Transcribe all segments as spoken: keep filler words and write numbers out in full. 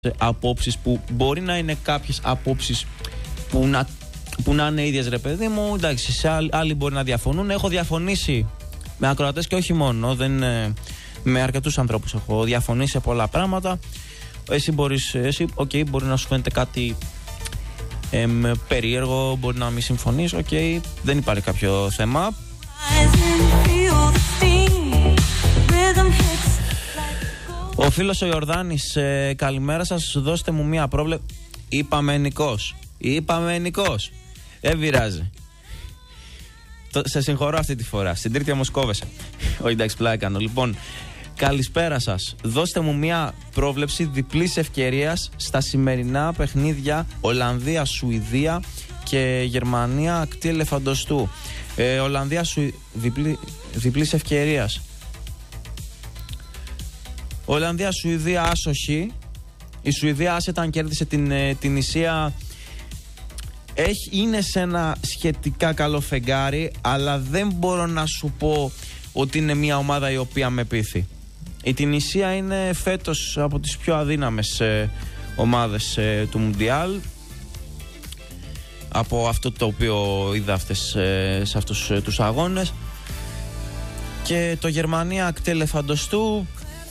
απόψεις που μπορεί να είναι κάποιες απόψεις που να, που να είναι ίδιες, ρε παιδί μου. Εντάξει, σε άλλοι, άλλοι μπορεί να διαφωνούν. Έχω διαφωνήσει με ακροατές και όχι μόνο. Δεν, με αρκετούς ανθρώπους έχω διαφωνήσει σε πολλά πράγματα. Εσύ μπορείς, εσύ, okay, μπορεί να σου φαίνεται κάτι εμ, περίεργο, μπορεί να μην συμφωνείς. Οκ, okay, δεν υπάρχει κάποιο θέμα. Ο φίλος ο Ιορδάνης, ε, καλημέρα σας, δώστε μου μία πρόβλεψη. Είπαμε Νικός, είπαμε Νικός. Δεν πειράζει. Το, σε συγχωρώ αυτή τη φορά. Στην τρίτη όμως κόβεσαι. Όχι, εντάξει, πλάκα κάνω. Λοιπόν, καλησπέρα σας. Δώστε μου μία πρόβλεψη διπλής ευκαιρίας στα σημερινά παιχνίδια Ολλανδία, Σουηδία και Γερμανία ακτή ελεφαντοστού. Ε, Ολλανδία, Σουη... διπλή... διπλής ευκαιρίας. Ολλανδία, Σουηδία, άσοχη. Η Σουηδία άσετα αν κέρδισε την, την Ισία. Έχει, είναι σε ένα σχετικά καλό φεγγάρι, αλλά δεν μπορώ να σου πω ότι είναι μια ομάδα η οποία με πείθει. Η Τινησία είναι φέτος από τις πιο αδύναμες ε, ομάδες ε, του Μουντιάλ, από αυτό το οποίο είδα αυτές, ε, σε αυτούς ε, τους αγώνες. Και το Γερμανία ακτή ελεφαντοστού,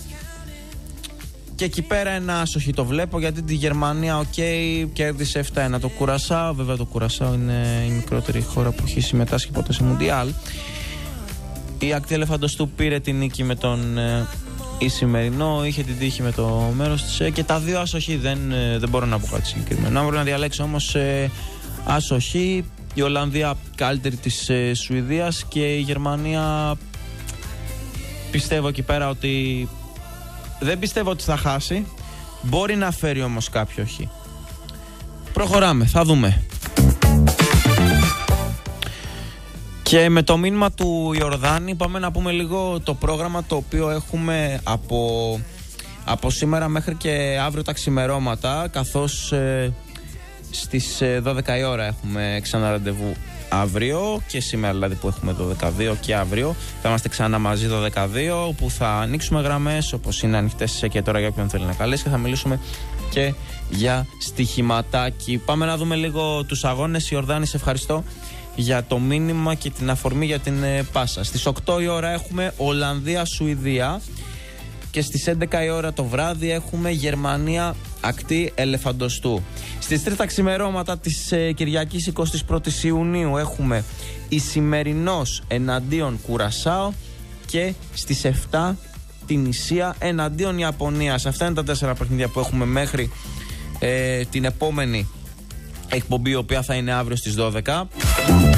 και εκεί πέρα ένα άσοχη το βλέπω, γιατί τη Γερμανία, οκ, okay, κέρδισε επτά ένα το Κουρασάο. Βέβαια το Κουρασάο είναι η μικρότερη χώρα που έχει συμμετάσχει ποτέ σε Μουντιάλ. Η ακτή ελεφαντοστού πήρε την νίκη με τον ε, Ισημερινό, είχε την τύχη με το μέρος της, ε, και τα δύο άσοχη. Δεν, ε, δεν μπορώ να πω κάτι συγκεκριμένο. Αν μπορώ να διαλέξω όμως ε, άσοχη, η Ολλανδία καλύτερη της ε, Σουηδίας, και η Γερμανία πιστεύω εκεί πέρα ότι δεν πιστεύω ότι θα χάσει. Μπορεί να φέρει όμως κάποιο χ. Προχωράμε, θα δούμε. Και με το μήνυμα του Ιορδάνη πάμε να πούμε λίγο το πρόγραμμα το οποίο έχουμε από, από σήμερα μέχρι και αύριο τα ξημερώματα, καθώς ε, στις δώδεκα η ώρα έχουμε ξανά ραντεβού αύριο, και σήμερα δηλαδή που έχουμε δώδεκα δύο, και αύριο θα είμαστε ξανά μαζί δώδεκα δύο, όπου θα ανοίξουμε γραμμές όπως είναι ανοιχτές και τώρα για όποιον θέλει να καλέσει, και θα μιλήσουμε και για στοιχηματάκι. Πάμε να δούμε λίγο τους αγώνες. Ιορδάνη, σε ευχαριστώ για το μήνυμα και την αφορμή για την ε, πάσα. Στις οκτώ η ώρα έχουμε Ολλανδία-Σουηδία, και στις έντεκα η ώρα το βράδυ έχουμε Γερμανία ακτή ελεφαντοστού. Στις τρίτα ξημερώματα της ε, Κυριακής εικοστή πρώτη Ιουνίου έχουμε Ισημερινός εναντίον Κουρασάο, και στις επτά την Ισία εναντίον Ιαπωνίας. Αυτά είναι τα τέσσερα παιχνίδια που έχουμε μέχρι ε, την επόμενη εκπομπή, η οποία θα είναι αύριο στις δώδεκα.